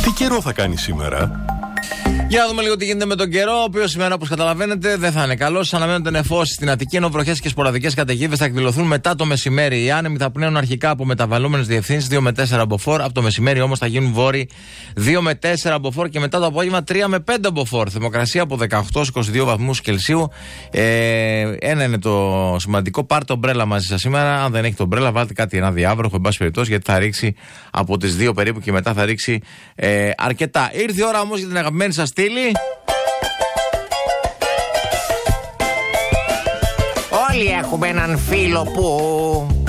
Τι καιρό θα κάνει σήμερα? Για να δούμε λίγο τι γίνεται με τον καιρό, ο οποίος σήμερα, όπως καταλαβαίνετε, δεν θα είναι καλός. Αναμένονται νεφώσεις στην Αττική, ενώ βροχές και σποραδικές καταιγίδες θα εκδηλωθούν μετά το μεσημέρι. Οι άνεμοι θα πνέουν αρχικά από μεταβαλλόμενες διευθύνσεις 2 με 4 μποφόρ. Από το μεσημέρι όμως θα γίνουν βόρειοι 2 με 4 μποφόρ και μετά το απόγευμα 3 με 5 μποφόρ. Θερμοκρασία από 18-22 βαθμούς Κελσίου. Ένα είναι το σημαντικό. Πάρτε ομπρέλα μαζί σας σήμερα. Αν δεν έχετε ομπρέλα, βάλτε κάτι ένα διάβροχο, εν πάση περιπτώσει, γιατί θα ρίξει από τις 2 περίπου και μετά θα ρίξει αρκετά. Ήρθε η ώρα όμως για την αγαπημένη σας στήλη. Όλοι έχουμε έναν φίλο που...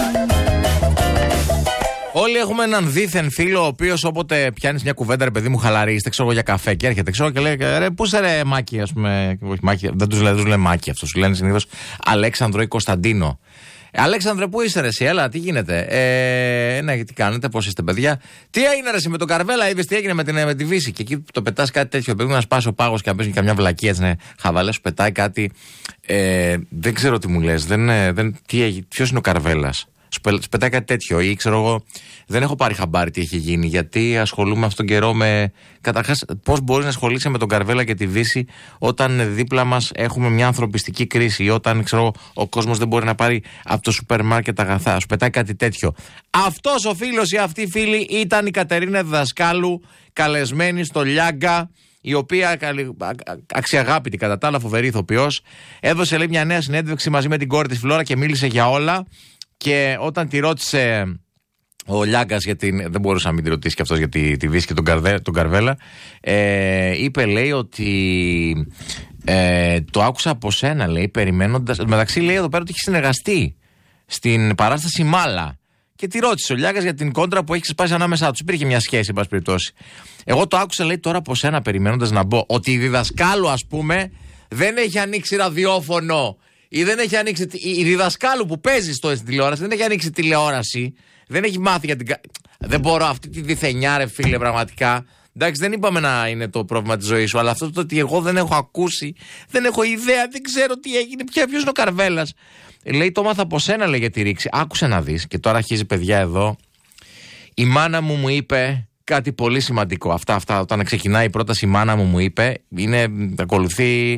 Όλοι έχουμε έναν δίθεν φίλο, ο οποίος όποτε πιάνεις μια κουβέντα, ρε παιδί μου, χαλαρίζεται, ξέρω εγώ, για καφέ και έρχεται, ξέρω, και λέει, ρε, πού είσαι ρε Μάκη, ας πούμε. Όχι, Μάκη, δεν τους λένε Μάκη αυτό, σου λένε συνήθως Αλέξανδρο ή Κωνσταντίνο. Αλέξανδρε, πού είσαι ρε εσύ, έλα, τι γίνεται? Ναι, τι κάνετε, πώς είστε παιδιά? Τι έγινε ρε εσύ με τον Καρβέλα, είδες τι έγινε με τη Βύση? Και εκεί το πετάς κάτι τέτοιο, παιδί μου, να σπάσει ο πάγος και να παίζει καμιά βλακία, έτσι, ναι, χαβαλέ, σου πετάει κάτι. Δεν ξέρω τι μου λες, ποιος είναι ο Καρβέλας? Σου πετάει κάτι τέτοιο, ή ξέρω εγώ, δεν έχω πάρει χαμπάρι τι έχει γίνει, γιατί ασχολούμαι αυτόν τον καιρό με. Καταρχάς, πώς μπορείς να ασχολείσαι με τον Καρβέλα και τη Δύση όταν δίπλα μας έχουμε μια ανθρωπιστική κρίση, ή όταν ξέρω, ο κόσμος δεν μπορεί να πάρει από το σούπερ μάρκετ αγαθά? Σου πετάει κάτι τέτοιο. Αυτός ο φίλος ή αυτή η φίλη ήταν η Κατερίνα Διδασκάλου, καλεσμένη στο Λιάγκα, η οποία αξιαγάπητη, κατά τα άλλα φοβερή ηθοποιός, έδωσε λέει μια νέα συνέντευξη μαζί με την κόρη της Φλόρα και μίλησε για όλα. Και όταν τη ρώτησε ο Λιάγκας, γιατί δεν μπορούσε να μην τη ρωτήσει και αυτός για τη Δύση και τον Καρβέλα, είπε λέει ότι το άκουσα από σένα, λέει, περιμένοντας. Μεταξύ λέει εδώ πέρα ότι έχει συνεργαστεί στην παράσταση Μάλα. Και τη ρώτησε ο Λιάγκας για την κόντρα που έχει σπάσει ανάμεσά τους. Υπήρχε μια σχέση, εν πάση περιπτώσει. Εγώ το άκουσα, λέει, τώρα από σένα, περιμένοντας να μπω, ότι η Διδασκάλου, ας πούμε, δεν έχει ανοίξει ραδιόφωνο. Ή δεν έχει ανοίξει. Η Διδασκάλου που παίζει στην τηλεόραση δεν έχει ανοίξει τηλεόραση. Δεν έχει μάθει για την. Δεν μπορώ αυτή τη διθενιά, ρε φίλε, πραγματικά. Εντάξει, δεν είπαμε να είναι το πρόβλημα της ζωής σου, αλλά αυτό το ότι εγώ δεν έχω ακούσει, δεν έχω ιδέα, δεν ξέρω τι έγινε, ποιος είναι ο Καρβέλας. Λέει, το μάθα από σένα, λέει, για τη ρήξη. Άκουσε να δεις. Και τώρα αρχίζει, παιδιά, εδώ. Η μάνα μου είπε κάτι πολύ σημαντικό. Αυτά, όταν ξεκινάει η πρόταση, η μάνα μου είπε, ακολουθεί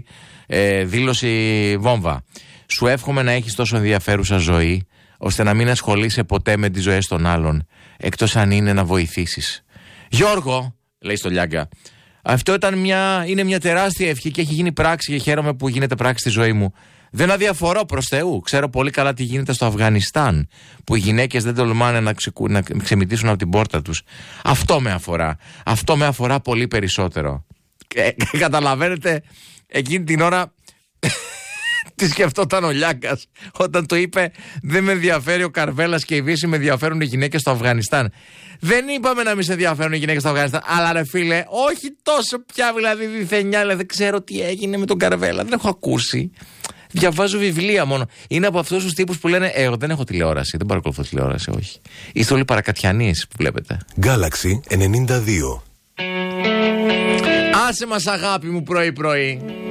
δήλωση βόμβα. Σου εύχομαι να έχεις τόσο ενδιαφέρουσα ζωή, ώστε να μην ασχολείσαι ποτέ με τις ζωές των άλλων, εκτός αν είναι να βοηθήσεις. Γιώργο, λέει στο Λιάγκα, αυτό είναι μια τεράστια ευχή και έχει γίνει πράξη και χαίρομαι που γίνεται πράξη στη ζωή μου. Δεν αδιαφορώ προς Θεού. Ξέρω πολύ καλά τι γίνεται στο Αφγανιστάν, που οι γυναίκες δεν τολμάνε να ξεμητήσουν από την πόρτα τους. Αυτό με αφορά. Αυτό με αφορά πολύ περισσότερο. Καταλαβαίνετε, εκείνη την ώρα τι σκεφτόταν ο Λιάγκας όταν το είπε, δεν με ενδιαφέρει ο Καρβέλας και η Δύση, με ενδιαφέρουν οι γυναίκες στο Αφγανιστάν. Δεν είπαμε να μην σε ενδιαφέρουν οι γυναίκες στο Αφγανιστάν, αλλά ρε φίλε, όχι τόσο πια, δηλαδή διθενιά, δεν ξέρω τι έγινε με τον Καρβέλα, δεν έχω ακούσει. Διαβάζω βιβλία μόνο. Είναι από αυτούς τους τύπους που λένε, εγώ δεν έχω τηλεόραση, δεν παρακολουθώ τηλεόραση, όχι. Είστε όλοι παρακατιανείς που βλέπετε. Galaxy 92. Άσε μας, αγάπη μου, πρωί-πρωί.